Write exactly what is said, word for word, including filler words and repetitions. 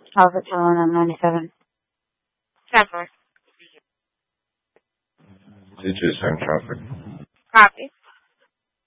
Alpha Talon ninety-seven. ten four. Two two seven traffic. Copy.